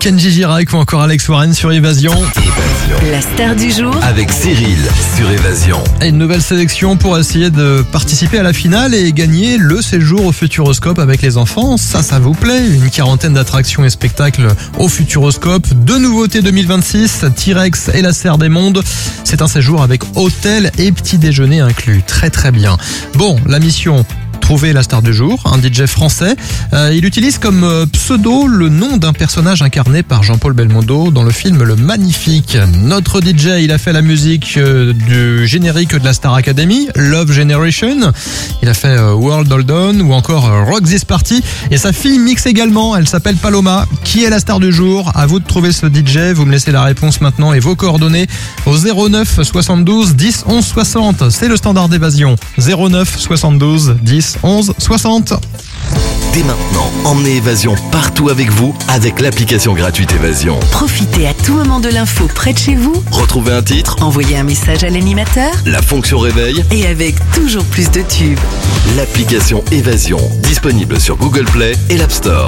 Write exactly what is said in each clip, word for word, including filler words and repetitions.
Kenji Girac ou encore Alex Warren sur Évasion. Évasion. La star du jour Avec Cyril sur Évasion. Et une nouvelle sélection pour essayer de participer à la finale et gagner le séjour au Futuroscope avec les enfants. Ça, ça vous plaît? Une quarantaine d'attractions et spectacles au Futuroscope. Deux nouveautés deux mille vingt-six, T-Rex et la Serre des Mondes. C'est un séjour avec hôtel et petit déjeuner inclus. Très très bien. Bon, la mission... trouver la star du jour, un D J français. Euh, il utilise comme euh, pseudo le nom d'un personnage incarné par Jean-Paul Belmondo dans le film Le Magnifique. Notre D J, il a fait la musique euh, du générique de la Star Academy, Love Generation. Il a fait euh, World Hold On ou encore euh, Rock This Party. Et sa fille mixe également, elle s'appelle Paloma. Qui est la star du jour? À vous de trouver ce D J. Vous me laissez la réponse maintenant et vos coordonnées au zéro neuf soixante-douze dix onze soixante. C'est le standard d'Évasion. zéro neuf soixante-douze dix onze soixante. Dès maintenant, emmenez Évasion partout avec vous avec l'application gratuite Évasion. Profitez à tout moment de l'info près de chez vous. Retrouvez un titre, Envoyez un message à l'animateur. la fonction réveil, Et avec toujours plus de tubes. l'application Évasion, disponible sur Google Play et l'App Store.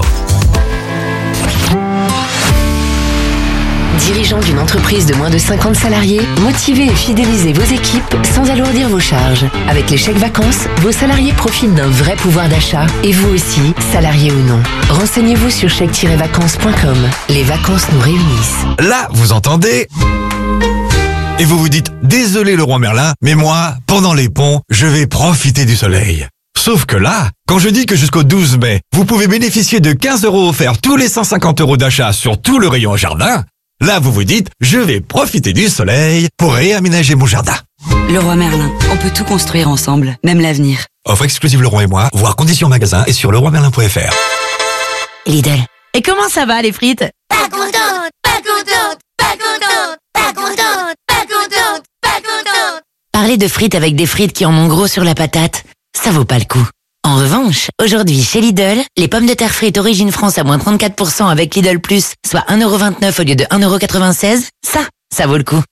Dirigeant d'une entreprise de moins de cinquante salariés, motivez et fidélisez vos équipes sans alourdir vos charges. Avec les chèques vacances, vos salariés profitent d'un vrai pouvoir d'achat et vous aussi, salariés ou non. Renseignez-vous sur chèque tiret vacances point com. Les vacances nous réunissent. Là, vous entendez? Et vous vous dites, désolé le roi Merlin, mais moi, pendant les ponts, je vais profiter du soleil. Sauf que là, quand je dis que jusqu'au douze mai, vous pouvez bénéficier de quinze euros offerts tous les cent cinquante euros d'achat sur tout le rayon jardin, là vous vous dites, je vais profiter du soleil pour réaménager mon jardin. Le roi Merlin, on peut tout construire ensemble, même l'avenir. Offre exclusive Leroy et moi, voir conditions magasin et sur leroy merlin point f r. Lidl. Et comment ça va les frites? Pas contente, pas contente, pas contente, pas contente, pas contente, pas contente. Parler de frites avec des frites qui en ont gros sur la patate, ça vaut pas le coup. En revanche, aujourd'hui chez Lidl, les pommes de terre frites Origine France à moins trente-quatre pour cent avec Lidl Plus, soit un euro vingt-neuf au lieu de un euro quatre-vingt-seize, ça, ça vaut le coup.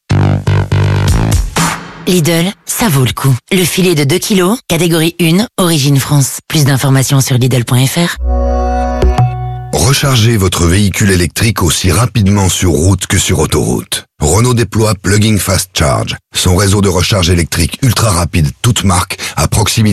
Lidl, ça vaut le coup. Le filet de deux kilos, catégorie un, Origine France. Plus d'informations sur lidl point f r. Rechargez votre véhicule électrique aussi rapidement sur route que sur autoroute. Renault déploie Plug-in Fast Charge, son réseau de recharge électrique ultra rapide, toute marque, à proximité